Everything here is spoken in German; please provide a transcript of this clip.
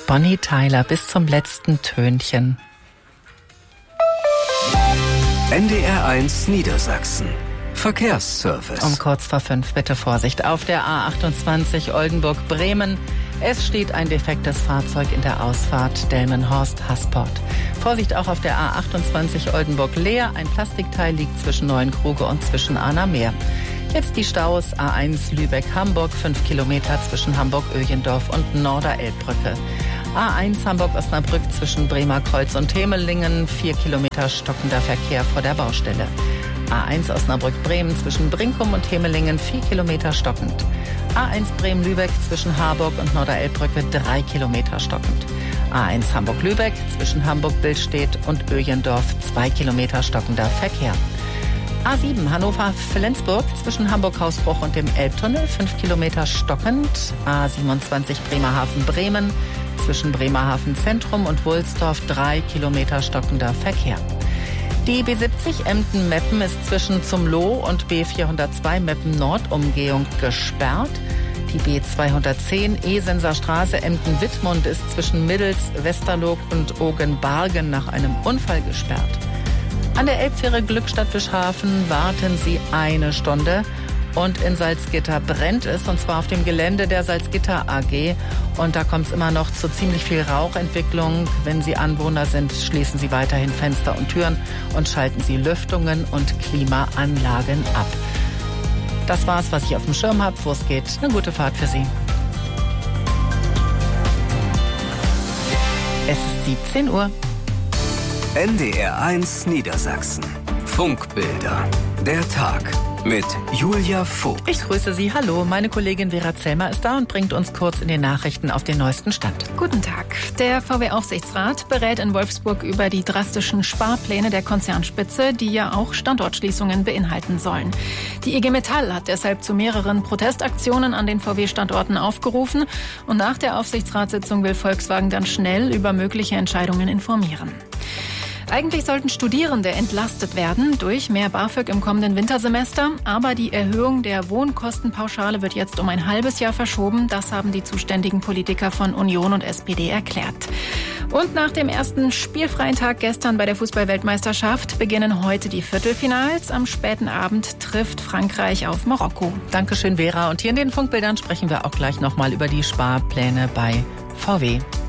Bonnie Tyler bis zum letzten Tönchen. NDR1 Niedersachsen. Verkehrsservice. Um kurz vor 5 bitte Vorsicht auf der A28 Oldenburg-Bremen. Es steht ein defektes Fahrzeug in der Ausfahrt Delmenhorst-Hasport. Vorsicht auch auf der A28 Oldenburg-Leer. Ein Plastikteil liegt zwischen Neuenkruge und zwischen Ahner-Meer. Jetzt die Staus A1 Lübeck-Hamburg, 5 Kilometer zwischen Hamburg-Öjendorf und Norderelbbrücke. A1 Hamburg-Osnabrück zwischen Bremerkreuz und Hemelingen, 4 Kilometer stockender Verkehr vor der Baustelle. A1 Osnabrück-Bremen zwischen Brinkum und Hemelingen, 4 Kilometer stockend. A1 Bremen-Lübeck zwischen Harburg und Norderelbbrücke, 3 Kilometer stockend. A1 Hamburg-Lübeck zwischen Hamburg-Billstedt und Öjendorf, 2 Kilometer stockender Verkehr. A7 Hannover-Flensburg zwischen Hamburg-Hausbruch und dem Elbtunnel, 5 Kilometer stockend. A27 Bremerhaven-Bremen zwischen Bremerhaven Zentrum und Wulsdorf, 3 Kilometer stockender Verkehr. Die B70 Emden-Meppen ist zwischen zum Loh und B402 Meppen-Nord-Umgehung gesperrt. Die B210 Esenser Straße Emden-Wittmund ist zwischen Middels, Westerloog und Ogenbargen nach einem Unfall gesperrt. An der Elbfähre Glückstadt-Fischhafen warten Sie 1 Stunde. Und in Salzgitter brennt es, und zwar auf dem Gelände der Salzgitter AG. Und da kommt es immer noch zu ziemlich viel Rauchentwicklung. Wenn Sie Anwohner sind, schließen Sie weiterhin Fenster und Türen und schalten Sie Lüftungen und Klimaanlagen ab. Das war's, was ich auf dem Schirm habe, wo es geht. Eine gute Fahrt für Sie. Es ist 17 Uhr. NDR1 Niedersachsen. Funkbilder. Der Tag. Mit Julia Vogt. Ich grüße Sie. Hallo, meine Kollegin Vera Zellmer ist da und bringt uns kurz in den Nachrichten auf den neuesten Stand. Guten Tag. Der VW-Aufsichtsrat berät in Wolfsburg über die drastischen Sparpläne der Konzernspitze, die ja auch Standortschließungen beinhalten sollen. Die IG Metall hat deshalb zu mehreren Protestaktionen an den VW-Standorten aufgerufen. Und nach der Aufsichtsratssitzung will Volkswagen dann schnell über mögliche Entscheidungen informieren. Eigentlich sollten Studierende entlastet werden durch mehr BAföG im kommenden Wintersemester. Aber die Erhöhung der Wohnkostenpauschale wird jetzt um ein halbes Jahr verschoben. Das haben die zuständigen Politiker von Union und SPD erklärt. Und nach dem ersten spielfreien Tag gestern bei der Fußball-Weltmeisterschaft beginnen heute die Viertelfinals. Am späten Abend trifft Frankreich auf Marokko. Dankeschön, Vera. Und hier in den Funkbildern sprechen wir auch gleich nochmal über die Sparpläne bei VW.